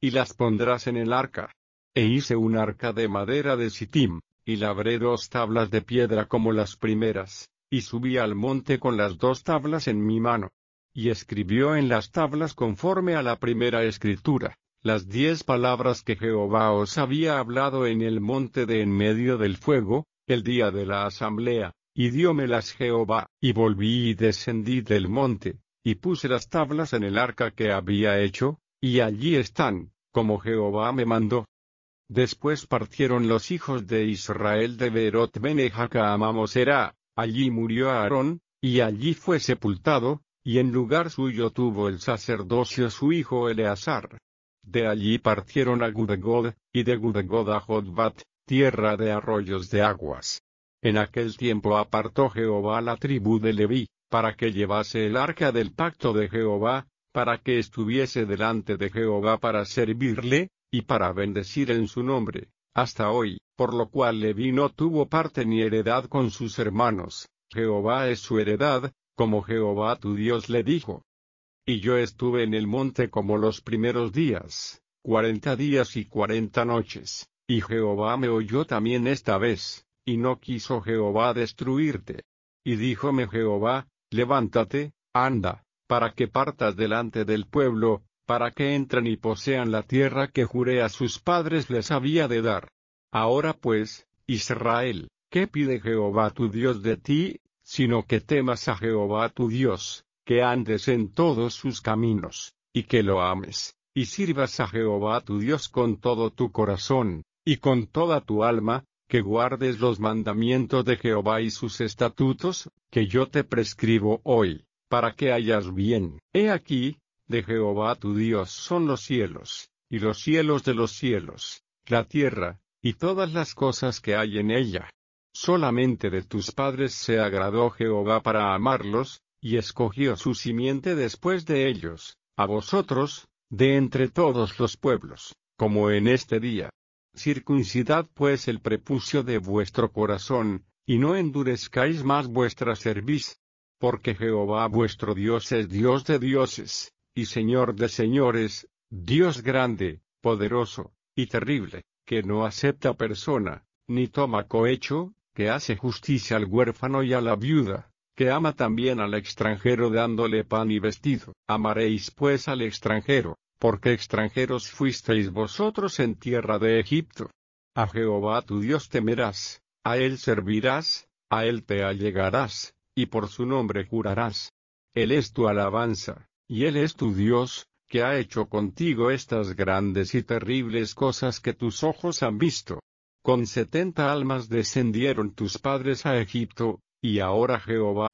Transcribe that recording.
y las pondrás en el arca. E hice un arca de madera de Sittim, y labré 2 tablas de piedra como las primeras, y subí al monte con las 2 tablas en mi mano. Y escribió en las tablas conforme a la primera escritura, las 10 palabras que Jehová os había hablado en el monte de en medio del fuego, el día de la asamblea, y diómelas Jehová. Y volví y descendí del monte, y puse las tablas en el arca que había hecho, y allí están, como Jehová me mandó. Después partieron los hijos de Israel de Berot Benejaca a Mamosera, allí murió Aarón, y allí fue sepultado, y en lugar suyo tuvo el sacerdocio su hijo Eleazar. De allí partieron a Gudegod, y de Gudegod a Jotbat, tierra de arroyos de aguas. En aquel tiempo apartó Jehová la tribu de Leví, para que llevase el arca del pacto de Jehová, para que estuviese delante de Jehová para servirle, y para bendecir en su nombre, hasta hoy, por lo cual Leví no tuvo parte ni heredad con sus hermanos. Jehová es su heredad, como Jehová tu Dios le dijo. Y yo estuve en el monte como los primeros días, 40 días y 40 noches, y Jehová me oyó también esta vez, y no quiso Jehová destruirte. Y díjome Jehová, levántate, anda, para que partas delante del pueblo, para que entren y posean la tierra que juré a sus padres les había de dar. Ahora pues, Israel, ¿qué pide Jehová tu Dios de ti, sino que temas a Jehová tu Dios, que andes en todos sus caminos, y que lo ames, y sirvas a Jehová tu Dios con todo tu corazón, y con toda tu alma, que guardes los mandamientos de Jehová y sus estatutos, que yo te prescribo hoy, para que hayas bien? He aquí, de Jehová tu Dios son los cielos, y los cielos de los cielos, la tierra, y todas las cosas que hay en ella. Solamente de tus padres se agradó Jehová para amarlos, y escogió su simiente después de ellos, a vosotros, de entre todos los pueblos, como en este día. Circuncidad pues el prepucio de vuestro corazón, y no endurezcáis más vuestra cerviz. Porque Jehová vuestro Dios es Dios de dioses, y Señor de señores, Dios grande, poderoso, y terrible, que no acepta persona, ni toma cohecho, que hace justicia al huérfano y a la viuda, que ama también al extranjero dándole pan y vestido. Amaréis pues al extranjero, porque extranjeros fuisteis vosotros en tierra de Egipto. A Jehová tu Dios temerás, a él servirás, a él te allegarás, y por su nombre jurarás. Él es tu alabanza, y él es tu Dios, que ha hecho contigo estas grandes y terribles cosas que tus ojos han visto. Con 70 almas descendieron tus padres a Egipto, y ahora Jehová